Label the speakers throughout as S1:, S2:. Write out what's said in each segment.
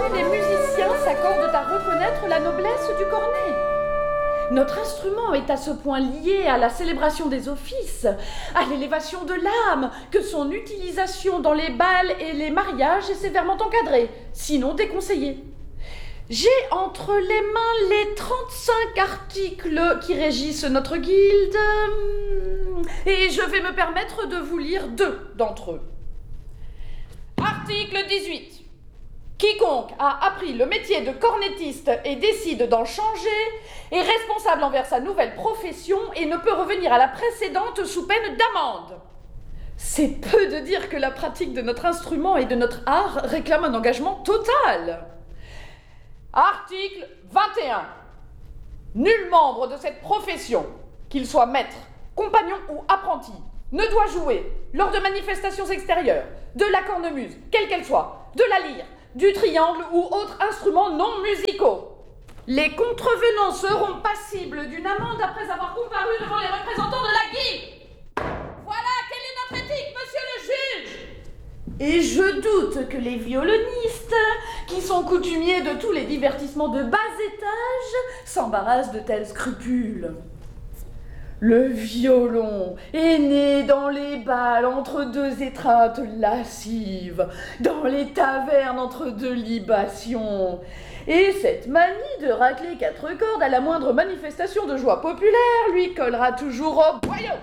S1: tous les musiciens s'accordent à reconnaître la noblesse du cornet. Notre instrument est à ce point lié à la célébration des offices, à l'élévation de l'âme, que son utilisation dans les bals et les mariages est sévèrement encadrée, sinon déconseillée. J'ai entre les mains les 35 articles qui régissent notre guilde, et je vais me permettre de vous lire 2 d'entre eux. Article 18. Quiconque a appris le métier de cornettiste et décide d'en changer est responsable envers sa nouvelle profession et ne peut revenir à la précédente sous peine d'amende. C'est peu de dire que la pratique de notre instrument et de notre art réclame un engagement total. Article 21. Nul membre de cette profession, qu'il soit maître, compagnon ou apprenti, ne doit jouer, lors de manifestations extérieures, de la cornemuse, quelle qu'elle soit, de la lyre, du triangle ou autres instruments non musicaux. Les contrevenants seront passibles d'une amende après avoir comparu devant les représentants de la guilde. Voilà quelle est notre éthique, monsieur le juge. Et je doute que les violonistes, qui sont coutumiers de tous les divertissements de bas étage, s'embarrassent de tels scrupules. Le violon est né dans les bals entre 2 étreintes lascives, dans les tavernes entre 2 libations. Et cette manie de racler 4 cordes à la moindre manifestation de joie populaire lui collera toujours au boyau.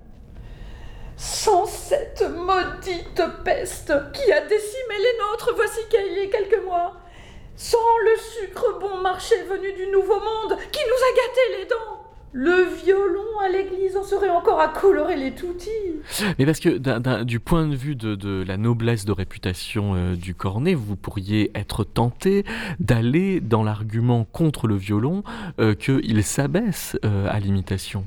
S1: Sans cette maudite peste qui a décimé les nôtres voici qu'il y a quelques mois, sans le sucre bon marché venu du Nouveau Monde qui nous a gâté les dents, le violon à l'église en serait encore à colorer les toutis.
S2: Mais parce que du point de vue de la noblesse de réputation du cornet, vous pourriez être tenté d'aller dans l'argument contre le violon qu'il s'abaisse à l'imitation.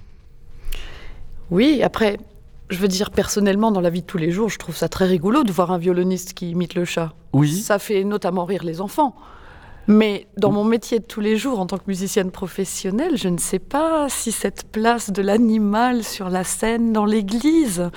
S3: Oui, après, je veux dire, personnellement, dans la vie de tous les jours, je trouve ça très rigolo de voir un violoniste qui imite le chat.
S2: Oui.
S3: Ça fait notamment rire les enfants. Mais dans mon métier de tous les jours, en tant que musicienne professionnelle, je ne sais pas si cette place de l'animal sur la scène dans l'église,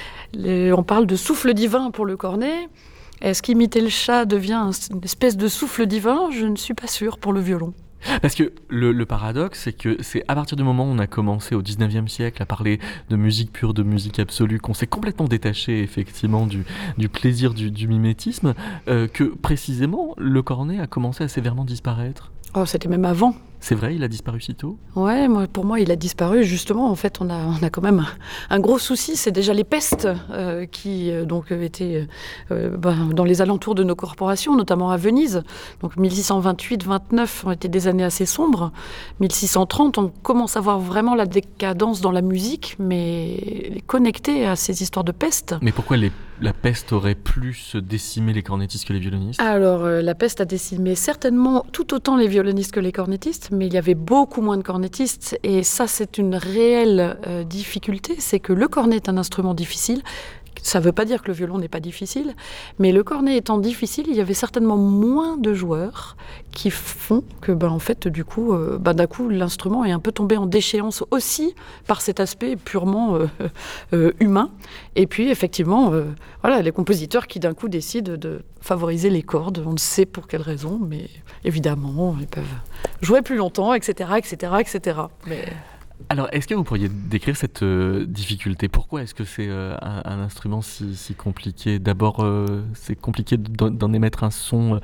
S3: on parle de souffle divin pour le cornet. Est-ce qu'imiter le chat devient une espèce de souffle divin ? Je ne suis pas sûre pour le violon.
S2: Parce que le paradoxe, c'est que c'est à partir du moment où on a commencé au 19e siècle à parler de musique pure, de musique absolue, qu'on s'est complètement détaché effectivement du plaisir du mimétisme, que précisément le cornet a commencé à sévèrement disparaître.
S3: Oh, c'était même avant.
S2: C'est vrai, il a disparu si tôt ?
S3: Ouais, pour moi, il a disparu. Justement, en fait, on a quand même un gros souci. C'est déjà les pestes qui étaient dans les alentours de nos corporations, notamment à Venise. Donc 1628-29 ont été des années assez sombres. 1630, on commence à voir vraiment la décadence dans la musique, mais connectée à ces histoires de peste.
S2: Mais pourquoi la peste aurait plus décimé les cornettistes que les violonistes ?
S3: Alors, la peste a décimé certainement tout autant les violonistes que les cornettistes, mais il y avait beaucoup moins de cornettistes, et ça, c'est une réelle difficulté, c'est que le cornet est un instrument difficile. Ça ne veut pas dire que le violon n'est pas difficile, mais le cornet étant difficile, il y avait certainement moins de joueurs qui font que, du coup, d'un coup, l'instrument est un peu tombé en déchéance aussi par cet aspect purement humain. Et puis, effectivement, les compositeurs qui d'un coup décident de favoriser les cordes, on ne sait pour quelle raison, mais évidemment, ils peuvent jouer plus longtemps, etc., etc., etc. Mais...
S2: Alors, est-ce que vous pourriez décrire cette difficulté ? Pourquoi est-ce que c'est un instrument si compliqué ? D'abord, c'est compliqué d'en émettre un son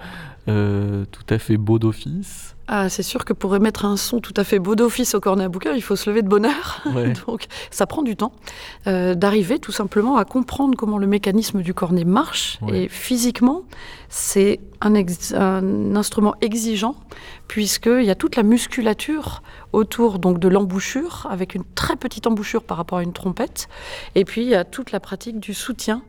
S2: tout à fait beau d'office.
S3: Ah, c'est sûr que pour émettre un son tout à fait beau d'office au cornet à bouquin, il faut se lever de bonne heure.
S2: Ouais.
S3: Donc, ça prend du temps d'arriver tout simplement à comprendre comment le mécanisme du cornet marche. Ouais. Et physiquement, c'est un instrument exigeant, puisqu'il y a toute la musculature autour donc, de l'embouchure, avec une très petite embouchure par rapport à une trompette. Et puis, il y a toute la pratique du soutien.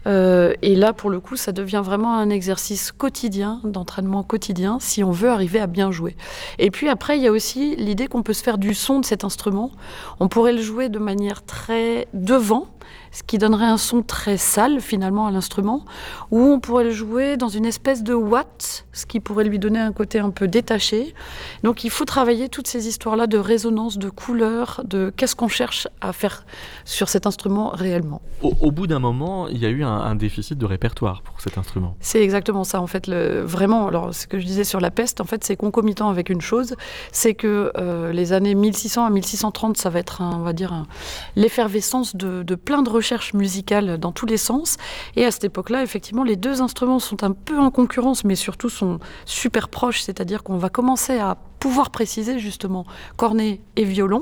S3: Et là, pour le coup, ça devient vraiment un exercice quotidien, d'entraînement quotidien, si on veut arriver à bien jouer. Et puis après, il y a aussi l'idée qu'on peut se faire du son de cet instrument. On pourrait le jouer de manière très devant, ce qui donnerait un son très sale finalement à l'instrument, ou on pourrait le jouer dans une espèce de ouate, ce qui pourrait lui donner un côté un peu détaché. Donc il faut travailler toutes ces histoires-là de résonance, de couleur, de qu'est-ce qu'on cherche à faire sur cet instrument réellement.
S2: Au bout d'un moment, il y a eu un déficit de répertoire pour cet instrument.
S3: C'est exactement ça, en fait. Vraiment, alors ce que je disais sur la peste, en fait, c'est concomitant avec une chose, c'est que les années 1600 à 1630, ça va être, l'effervescence de plein de recherches musicales dans tous les sens. Et à cette époque-là, effectivement, les deux instruments sont un peu en concurrence, mais surtout sont super proches, c'est-à-dire qu'on va commencer à pouvoir préciser justement cornet et violon.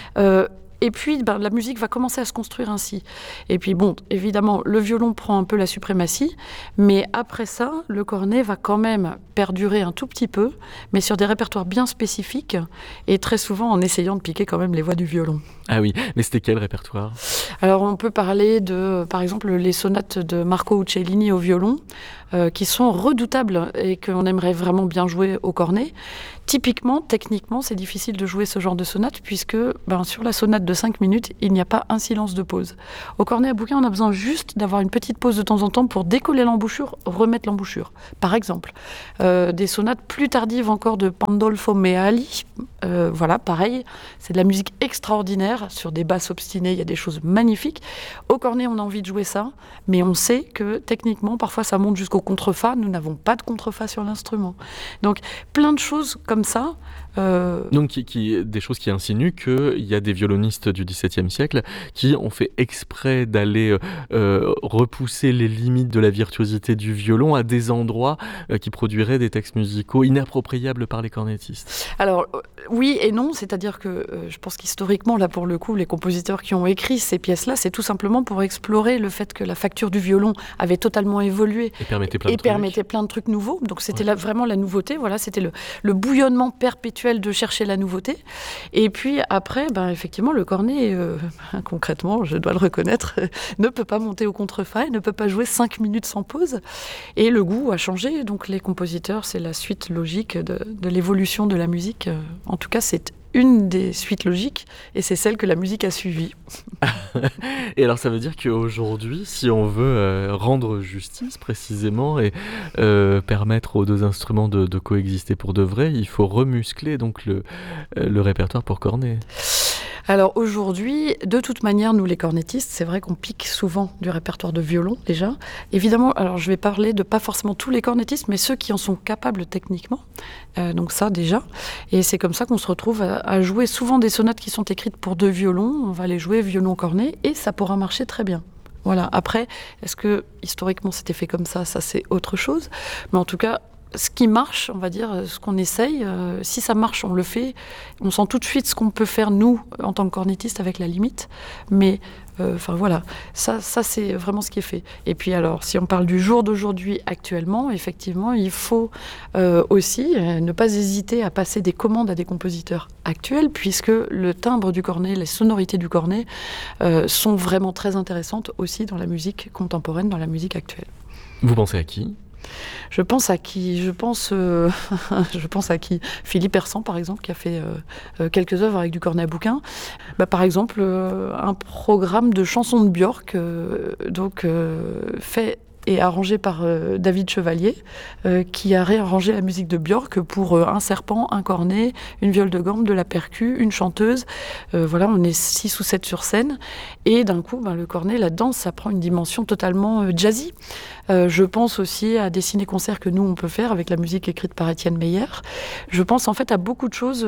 S3: Et puis, la musique va commencer à se construire ainsi. Et puis, bon, évidemment, le violon prend un peu la suprématie, mais après ça, le cornet va quand même perdurer un tout petit peu, mais sur des répertoires bien spécifiques, et très souvent en essayant de piquer quand même les voix du violon.
S2: Ah oui, mais c'était quel répertoire ?
S3: Alors, on peut parler de, par exemple, les sonates de Marco Uccellini au violon, qui sont redoutables et qu'on aimerait vraiment bien jouer au cornet. Typiquement, techniquement, c'est difficile de jouer ce genre de sonate puisque sur la sonate de 5 minutes, il n'y a pas un silence de pause. Au cornet à bouquin, on a besoin juste d'avoir une petite pause de temps en temps pour décoller l'embouchure, remettre l'embouchure. Par exemple, des sonates plus tardives encore de Pandolfo Meali, pareil, c'est de la musique extraordinaire, sur des basses obstinées, il y a des choses magnifiques. Au cornet, on a envie de jouer ça, mais on sait que techniquement, parfois ça monte jusqu'au contrefa, nous n'avons pas de contrefa sur l'instrument. Donc, plein de choses comme ça.
S2: Donc, des choses qui insinuent qu'il y a des violonistes du XVIIe siècle qui ont fait exprès d'aller repousser les limites de la virtuosité du violon à des endroits qui produiraient des textes musicaux inappropriables par les cornettistes.
S3: Alors, oui et non, c'est-à-dire que je pense qu'historiquement, là pour le coup, les compositeurs qui ont écrit ces pièces-là, c'est tout simplement pour explorer le fait que la facture du violon avait totalement évolué
S2: et permettait
S3: plein de trucs nouveaux. Donc c'était vraiment la nouveauté, voilà, c'était le bouillonnement perpétuel de chercher la nouveauté. Et puis après, effectivement, le cornet, concrètement, je dois le reconnaître, ne peut pas monter au contrefa, ne peut pas jouer 5 minutes sans pause. Et le goût a changé, donc les compositeurs, c'est la suite logique de l'évolution de la musique. En tout cas, c'est une des suites logiques, et c'est celle que la musique a suivie.
S2: Et alors ça veut dire qu'aujourd'hui, si on veut rendre justice précisément et permettre aux deux instruments de coexister pour de vrai, il faut remuscler donc le répertoire pour cornet.
S3: Alors aujourd'hui, de toute manière, nous les cornettistes, c'est vrai qu'on pique souvent du répertoire de violon déjà. Évidemment, alors je vais parler de pas forcément tous les cornettistes, mais ceux qui en sont capables techniquement. Donc ça déjà. Et c'est comme ça qu'on se retrouve à jouer souvent des sonates qui sont écrites pour deux violons. On va les jouer violon-cornet et ça pourra marcher très bien. Voilà. Après, est-ce que historiquement c'était fait comme ça c'est autre chose. Mais en tout cas, ce qui marche, on va dire, ce qu'on essaye, si ça marche, on le fait. On sent tout de suite ce qu'on peut faire, nous, en tant que cornettiste, avec la limite. Mais, ça c'est vraiment ce qui est fait. Et puis alors, si on parle du jour d'aujourd'hui, actuellement, effectivement, il faut aussi ne pas hésiter à passer des commandes à des compositeurs actuels, puisque le timbre du cornet, les sonorités du cornet sont vraiment très intéressantes aussi dans la musique contemporaine, dans la musique actuelle.
S2: Vous pensez à qui ?
S3: Je pense à qui Philippe Hersant, par exemple, qui a fait quelques œuvres avec du cornet à bouquin. Par exemple, un programme de chansons de Björk, fait et arrangé par David Chevalier, qui a réarrangé la musique de Björk pour un serpent, un cornet, une viole de gamme, de la percu, une chanteuse. On est 6 ou 7 sur scène. Et d'un coup, le cornet, la danse, ça prend une dimension totalement jazzy. Je pense aussi à des ciné-concerts que nous, on peut faire avec la musique écrite par Étienne Meyer. Je pense en fait à beaucoup de choses.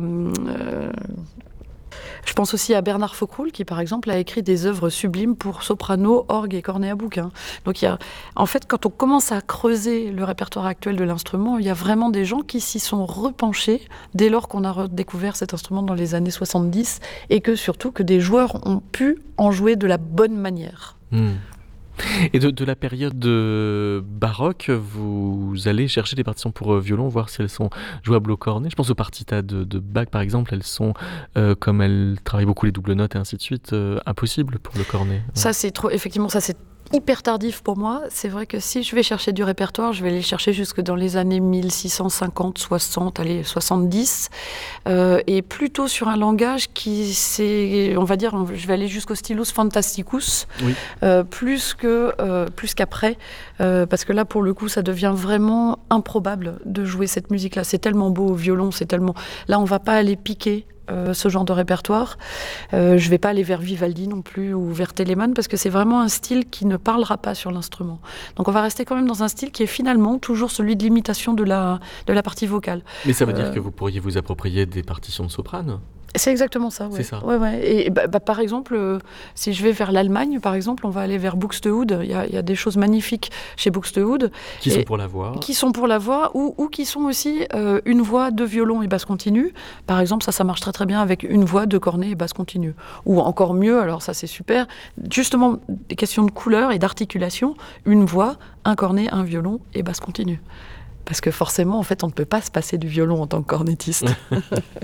S3: Je pense aussi à Bernard Faucroul qui, par exemple, a écrit des œuvres sublimes pour soprano, orgue et cornet à bouquin. Donc, en fait, quand on commence à creuser le répertoire actuel de l'instrument, il y a vraiment des gens qui s'y sont repenchés dès lors qu'on a redécouvert cet instrument dans les années 70 et que surtout que des joueurs ont pu en jouer de la bonne manière.
S2: Et de la période baroque, vous allez chercher des partitions pour violon, voir si elles sont jouables au cornet. Je pense aux partitas de Bach, par exemple, elles sont, comme elles travaillent beaucoup les doubles notes et ainsi de suite, impossibles pour le cornet.
S3: Ça, c'est trop, effectivement, ça c'est hyper tardif pour moi. C'est vrai que si je vais chercher du répertoire, je vais aller chercher jusque dans les années 1650, 60, allez, 70, et plutôt sur un langage qui, on va dire, je vais aller jusqu'au stylus fantasticus,
S2: Oui.
S3: plus qu'après, parce que là, pour le coup, ça devient vraiment improbable de jouer cette musique-là. C'est tellement beau au violon, Là, on va pas aller piquer ce genre de répertoire. Je vais pas aller vers Vivaldi non plus ou vers Telemann parce que c'est vraiment un style qui ne parlera pas sur l'instrument. Donc on va rester quand même dans un style qui est finalement toujours celui de l'imitation de la partie vocale.
S2: Mais ça veut dire que vous pourriez vous approprier des partitions de soprane?
S3: C'est exactement ça, ouais.
S2: C'est ça.
S3: Ouais. Et par exemple, si je vais vers l'Allemagne, par exemple, on va aller vers Buxtehude. Il y a des choses magnifiques chez Buxtehude.
S2: Qui sont pour la voix.
S3: Qui sont pour la voix ou qui sont aussi une voix de violon et basse continue. Par exemple, ça marche très très bien avec une voix de cornet et basse continue. Ou encore mieux, alors ça c'est super, justement des questions de couleur et d'articulation, une voix, un cornet, un violon et basse continue. Parce que forcément, en fait, on ne peut pas se passer du violon en tant que cornettiste.